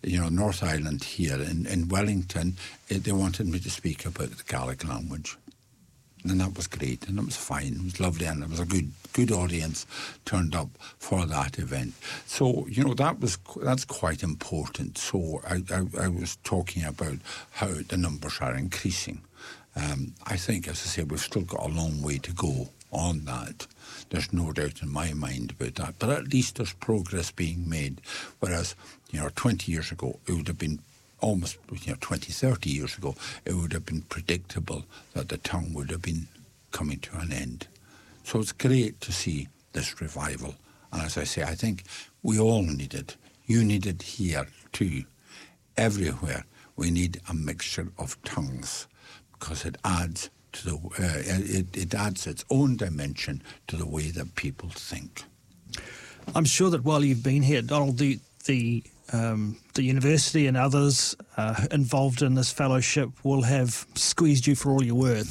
North Island here in Wellington, they wanted me to speak about the Gaelic language. And that was great, and it was fine, it was lovely, and there was a good audience turned up for that event. So, that's quite important. So I was talking about how the numbers are increasing. I think, as I say, we've still got a long way to go on that. There's no doubt in my mind about that. But at least there's progress being made. Whereas, 20 years ago, it would have been almost 20, 30 years ago, it would have been predictable that the tongue would have been coming to an end. So it's great to see this revival. And as I say, I think we all need it. You need it here too. Everywhere we need a mixture of tongues, because it adds to it adds its own dimension to the way that people think. I'm sure that while you've been here, Donald, the university and others involved in this fellowship will have squeezed you for all you're worth.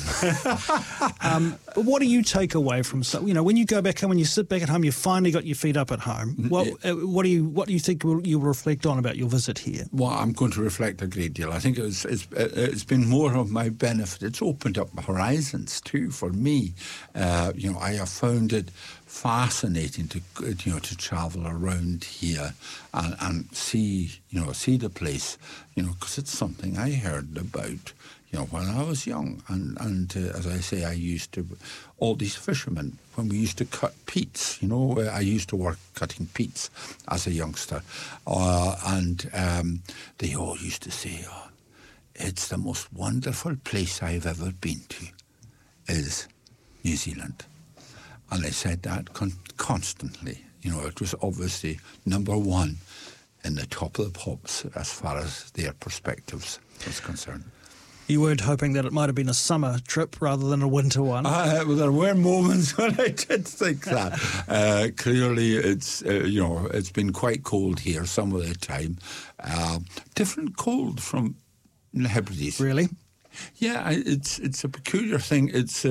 But what do you take away from, when you go back home, when you sit back at home, you finally got your feet up at home. What do you think you'll reflect on about your visit here? Well, I'm going to reflect a great deal. I think it's been more of my benefit. It's opened up horizons too for me. I have found it fascinating to travel around here and see the place, because it's something I heard about, when I was young. And as I say, all these fishermen, when we used to cut peats, I used to work cutting peats as a youngster. And they all used to say, it's the most wonderful place I've ever been to, is New Zealand. And they said that constantly. It was obviously number one in the top of the pops as far as their perspectives was concerned. You weren't hoping that it might have been a summer trip rather than a winter one? Well, there were moments when I did think that. Clearly, it's been quite cold here some of the time. Different cold from the Hebrides. Really? Yeah, it's a peculiar thing. It's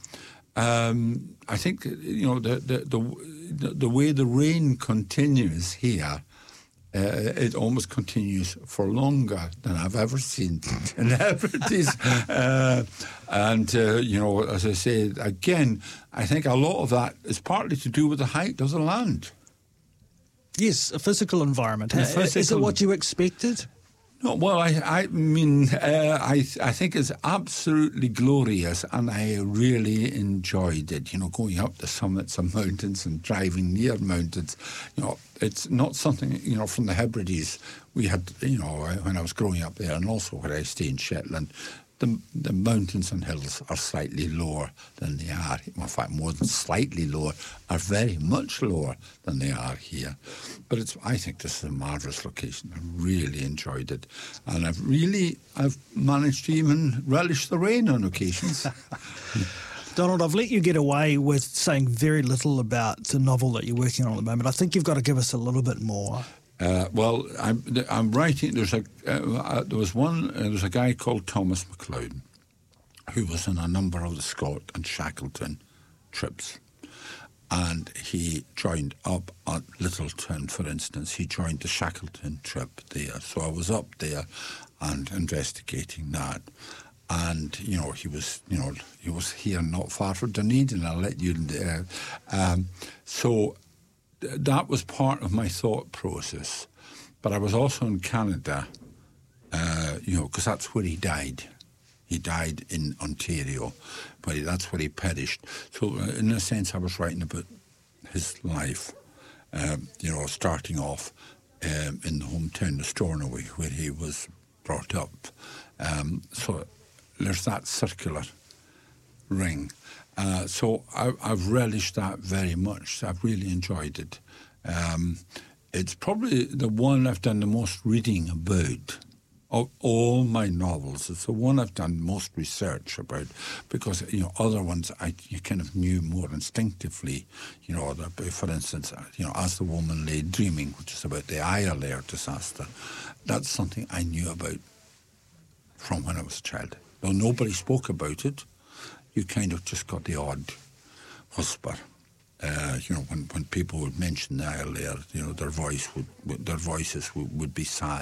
I think the way the rain continues here, it almost continues for longer than I've ever seen in the Hebrides. As I say, again, I think a lot of that is partly to do with the height of the land. Yes, a physical environment. Is it what you expected? No, well, I think it's absolutely glorious, and I really enjoyed it. Going up the summits of mountains and driving near mountains. It's not something, from the Hebrides we had, when I was growing up there, and also when I stay in Shetland. The mountains and hills are slightly lower than they are. In fact, more than slightly lower, are very much lower than they are here. But I think this is a marvellous location. I really enjoyed it. And I've managed to even relish the rain on occasions. Donald, I've let you get away with saying very little about the novel that you're working on at the moment. I think you've got to give us a little bit more. Well, I'm writing. There's a guy called Thomas MacLeod who was in a number of the Scott and Shackleton trips, and he joined up at Littleton, for instance. He joined the Shackleton trip there, so I was up there and investigating that. And he was here not far from Dunedin. I'll let you. So. That was part of my thought process. But I was also in Canada, because that's where he died. He died in Ontario, but that's where he perished. So in a sense, I was writing about his life, starting off in the hometown of Stornoway, where he was brought up. So there's that circular ring. So I've relished that very much. I've really enjoyed it. It's probably the one I've done the most reading about of all my novels. It's the one I've done most research about, because other ones you kind of knew more instinctively. For instance, As the Woman Lay Dreaming, which is about the Ayr disaster. That's something I knew about from when I was a child. Though nobody spoke about it, you kind of just got the odd whisper. When people would mention the Ayr, their voices would be sad.